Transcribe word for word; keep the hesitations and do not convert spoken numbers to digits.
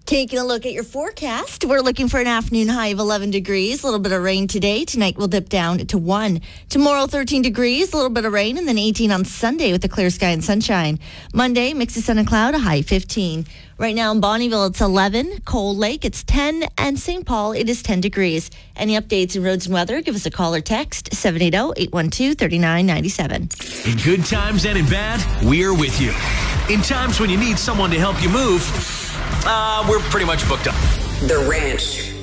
Taking a look at your forecast, we're looking for an afternoon high of eleven degrees, a little bit of rain today. Tonight we'll dip down to one. Tomorrow, thirteen degrees, a little bit of rain, and then eighteen on Sunday with a clear sky and sunshine. Monday, mix of sun and cloud, a high fifteen. Right now in Bonnyville, it's eleven. Cold Lake, it's ten. And Saint Paul, it is ten degrees. Any updates in roads and weather, give us a call or text seven eight zero, eight one two, three nine nine seven. In good times and in bad, we're with you. In times when you need someone to help you move, Uh, we're pretty much booked up. The Ranch.